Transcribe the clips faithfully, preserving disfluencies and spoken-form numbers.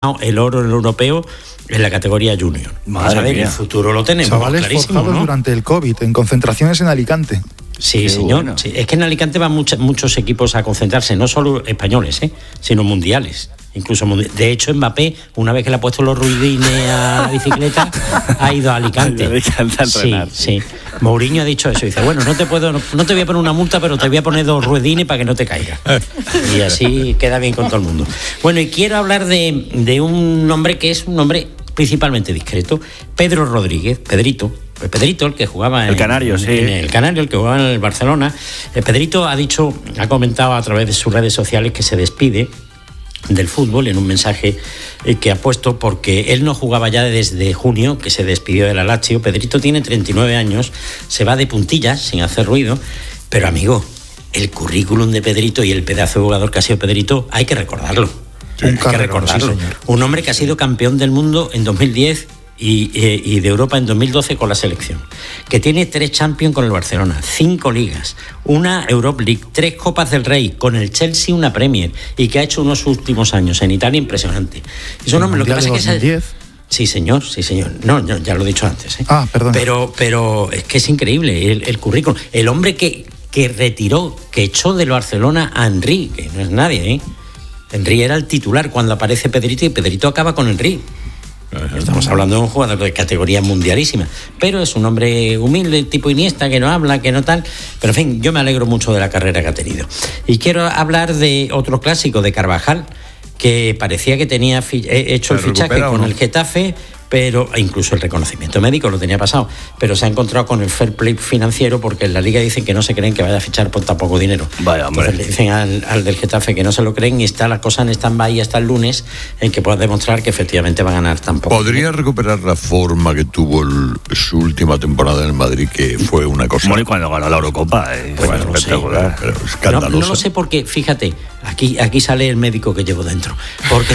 el oro europeo en la categoría junior. Vamos a ver, el futuro lo tenemos Chavales clarísimo, forjados, ¿no? Durante el COVID, en concentraciones en Alicante. Sí, Qué señor. bueno. Sí. Es que en Alicante van muchos, muchos equipos a concentrarse, no solo españoles, ¿eh? sino mundiales. Incluso, de hecho, Mbappé, una vez que le ha puesto los ruidines a la bicicleta, ha ido a Alicante. Sí, sí. Mourinho ha dicho eso. Dice, bueno, no te puedo, no, no te voy a poner una multa, pero te voy a poner dos ruedines para que no te caigas. Y así queda bien con todo el mundo. Bueno, y quiero hablar de, de un nombre que es un nombre principalmente discreto. Pedro Rodríguez, Pedrito. El Pedrito, el que jugaba en el Canario, en, sí. en el Canario, el que jugaba en el Barcelona. El Pedrito ha dicho, ha comentado a través de sus redes sociales que se despide del fútbol en un mensaje que ha puesto porque él no jugaba ya desde junio, que se despidió del Lazio. Pedrito tiene treinta y nueve años, se va de puntillas sin hacer ruido, pero amigo, el currículum de Pedrito y el pedazo de jugador que ha sido Pedrito hay que recordarlo. Sí, hay que recordarlo. Sí, un hombre que ha sido campeón del mundo en dos mil diez y, y de Europa en dos mil doce con la selección, que tiene tres Champions con el Barcelona, cinco ligas, una Europa League, tres Copas del Rey, con el Chelsea una Premier, y que ha hecho unos últimos años en Italia impresionante. Es un hombre, lo que pasa es que es el... Sí, señor, sí, señor. No, no, ya lo he dicho antes. ¿eh? Ah, perdón. Pero, pero es que es increíble el, el currículum. El hombre que, que retiró, que echó del Barcelona a Henry, que no es nadie, ¿eh? Henry era el titular cuando aparece Pedrito y Pedrito acaba con Henry. Estamos hablando de un jugador de categoría mundialísima, pero es un hombre humilde, tipo Iniesta, que no habla, que no tal. Pero en fin, yo me alegro mucho de la carrera que ha tenido. Y quiero hablar de otro clásico, de Carvajal, que parecía que tenía fi- hecho el fichaje con no? el Getafe, pero incluso el reconocimiento médico lo tenía pasado, pero se ha encontrado con el fair play financiero porque en la Liga dicen que no se creen que vaya a fichar por tan poco dinero. Vaya, hombre. Entonces le dicen al, al del Getafe que no se lo creen y está la cosa en stand-by hasta el lunes en que pueda demostrar que efectivamente va a ganar tan poco. ¿Podría recuperar la forma que tuvo el, su última temporada en el Madrid, que fue una cosa... Bueno, y cuando ganó la Eurocopa, eh, bueno, fue no espectacular. Sé, pero escandaloso. No, no lo sé porque, fíjate, aquí, aquí sale el médico que llevo dentro, porque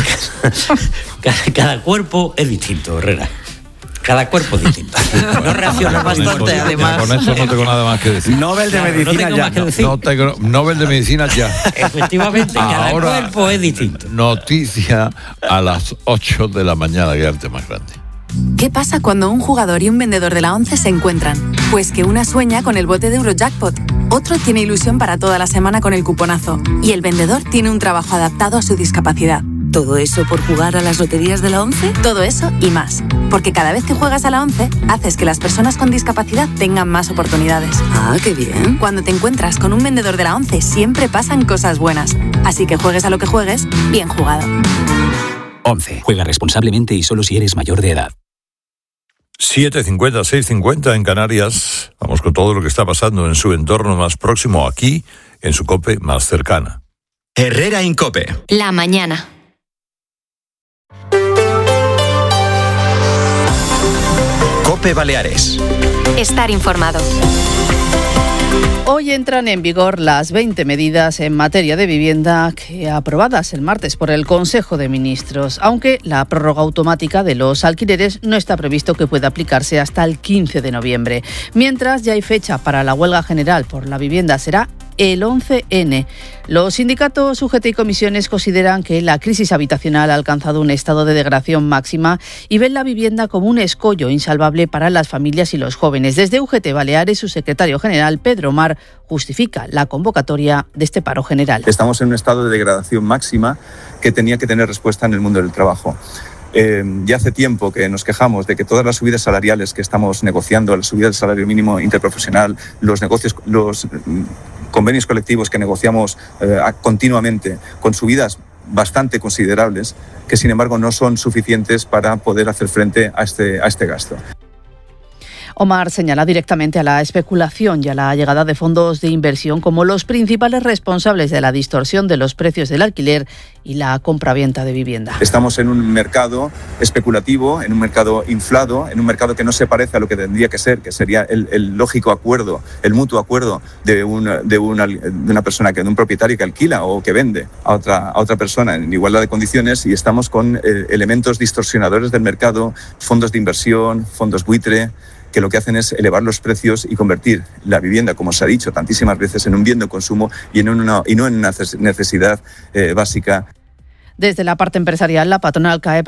cada, cada cuerpo es distinto, Herrera. Cada cuerpo es distinto. No reacciona bastante, además. Con eso no tengo nada más que decir. Nobel de Claro, no Medicina tengo ya. más que No. decir. No tengo, Nobel de Medicina ya. Efectivamente, cada Ahora, cuerpo es distinto. Noticia a las ocho de la mañana, que arte más grande. ¿Qué pasa cuando un jugador y un vendedor de la ONCE se encuentran? Pues que una sueña con el bote de Eurojackpot, otro tiene ilusión para toda la semana con el cuponazo y el vendedor tiene un trabajo adaptado a su discapacidad. ¿Todo eso por jugar a las loterías de la ONCE? Todo eso y más. Porque cada vez que juegas a la ONCE, haces que las personas con discapacidad tengan más oportunidades. Ah, qué bien. Cuando te encuentras con un vendedor de la ONCE, siempre pasan cosas buenas. Así que juegues a lo que juegues, bien jugado. ONCE. Juega responsablemente y solo si eres mayor de edad. siete cincuenta, seis cincuenta en Canarias. Vamos con todo lo que está pasando en su entorno más próximo, aquí, en su COPE más cercana. Herrera en COPE. La mañana. COPE Baleares. Estar informado. Hoy entran en vigor las veinte medidas en materia de vivienda que aprobadas el martes por el Consejo de Ministros, aunque la prórroga automática de los alquileres no está previsto que pueda aplicarse hasta el quince de noviembre. Mientras ya hay fecha para la huelga general por la vivienda, será el once ene. Los sindicatos U G T y comisiones consideran que la crisis habitacional ha alcanzado un estado de degradación máxima y ven la vivienda como un escollo insalvable para las familias y los jóvenes. Desde U G T Baleares, su secretario general, Pedro Mar, justifica la convocatoria de este paro general. Estamos en un estado de degradación máxima que tenía que tener respuesta en el mundo del trabajo. Eh, ya hace tiempo que nos quejamos de que todas las subidas salariales que estamos negociando, la subida del salario mínimo interprofesional, los negocios, los convenios colectivos que negociamos eh, continuamente, con subidas bastante considerables, que sin embargo no son suficientes para poder hacer frente a este, a este gasto. Omar señala directamente a la especulación y a la llegada de fondos de inversión como los principales responsables de la distorsión de los precios del alquiler y la compraventa de vivienda. Estamos en un mercado especulativo, en un mercado inflado, en un mercado que no se parece a lo que tendría que ser, que sería el, el lógico acuerdo, el mutuo acuerdo de una, de, una, de una persona, que de un propietario que alquila o que vende a otra, a otra persona en igualdad de condiciones, y estamos con eh, elementos distorsionadores del mercado, fondos de inversión, fondos buitre, que lo que hacen es elevar los precios y convertir la vivienda, como se ha dicho tantísimas veces, en un bien de consumo y, en una, y no en una necesidad eh, básica. Desde la parte empresarial, la patronal C A E